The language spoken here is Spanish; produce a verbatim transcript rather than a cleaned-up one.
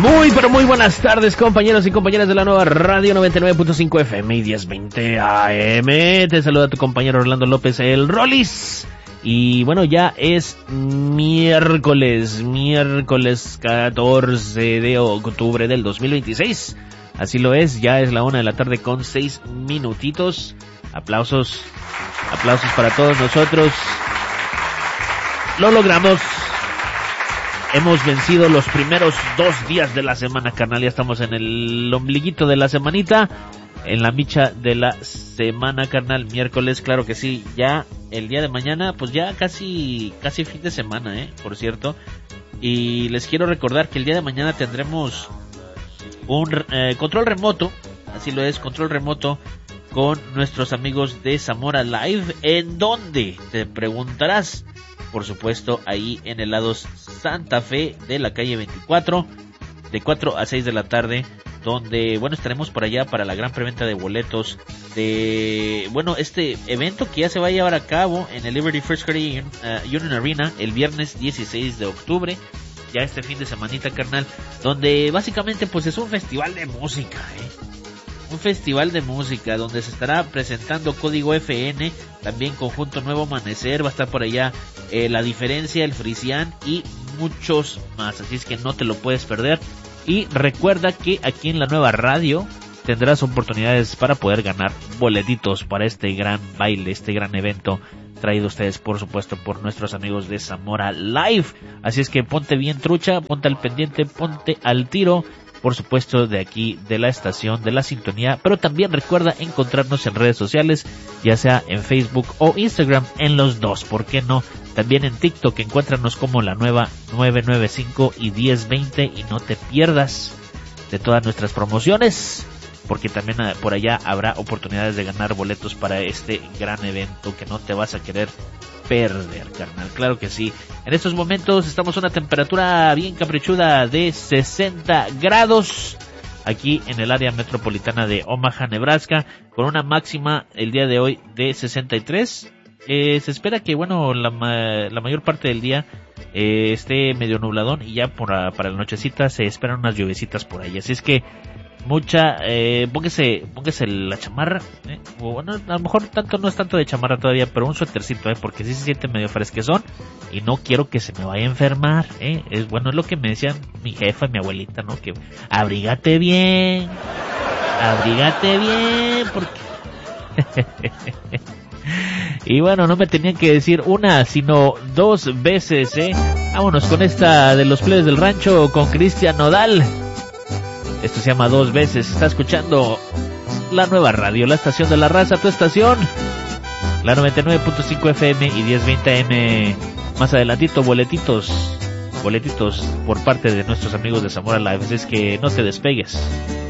Muy, pero muy buenas tardes, compañeros y compañeras de la nueva Radio noventa y nueve punto cinco F M y diez veinte A M. Te saluda tu compañero Orlando López, el Rolis. Y bueno, ya es miércoles, miércoles catorce de octubre del dos mil veintiséis. Así lo es, ya es la una de la tarde con seis minutitos. Aplausos, aplausos para todos nosotros. Lo logramos. Hemos vencido los primeros dos días de la semana, carnal. Ya estamos en el ombliguito de la semanita, en la micha de la semana, carnal. Miércoles, claro que sí. Ya el día de mañana, pues ya casi, casi fin de semana, eh, por cierto. Y les quiero recordar que el día de mañana tendremos un eh, control remoto, así lo es, control remoto con nuestros amigos de Zamora Live. ¿En dónde? Te preguntarás. Por supuesto, ahí en helados Santa Fe de la calle veinticuatro, de cuatro a seis de la tarde, donde, bueno, estaremos por allá para la gran preventa de boletos de, bueno, este evento que ya se va a llevar a cabo en el Liberty First Credit uh, Union Arena el viernes dieciséis de octubre, ya este fin de semanita, carnal, donde básicamente pues es un festival de música, eh. Un festival de música donde se estará presentando Código F N, también Conjunto Nuevo Amanecer, va a estar por allá eh, La Diferencia, El Frisian y muchos más, así es que no te lo puedes perder. Y recuerda que aquí en la nueva radio tendrás oportunidades para poder ganar boletitos para este gran baile, este gran evento traído a ustedes, por supuesto, por nuestros amigos de Zamora Live. Así es que ponte bien trucha, ponte al pendiente, ponte al tiro, por supuesto, de aquí, de la estación, de la sintonía, pero también recuerda encontrarnos en redes sociales, ya sea en Facebook o Instagram, en los dos, ¿por qué no? También en TikTok, encuéntranos como la nueva nueve nueve cinco y diez veinte y no te pierdas de todas nuestras promociones, porque también por allá habrá oportunidades de ganar boletos para este gran evento que no te vas a querer perder, carnal, claro que sí. En estos momentos estamos a una temperatura bien caprichuda de sesenta grados aquí en el área metropolitana de Omaha, Nebraska, con una máxima el día de hoy de sesenta y tres. Eh, se espera que, bueno, la, la mayor parte del día eh, esté medio nubladón y ya por, para la nochecita se esperan unas lluviecitas por ahí, así es que mucha, eh, póngase, póngase la chamarra, eh, o bueno, a lo mejor tanto no es tanto de chamarra todavía, pero un suétercito, eh, porque sí se siente medio fresquezón y no quiero que se me vaya a enfermar, eh, es bueno, es lo que me decían mi jefa y mi abuelita, ¿no? Que abrígate bien, abrígate bien, porque y bueno, no me tenían que decir una, sino dos veces, eh. Vámonos con esta de los plebes del rancho con Cristian Nodal. Esto se llama Dos Veces. Está escuchando la nueva radio, la estación de la raza, tu estación, la noventa y nueve punto cinco F M y diez veinte A M. Más adelantito, boletitos, boletitos por parte de nuestros amigos de Zamora Live. Así es que no te despegues.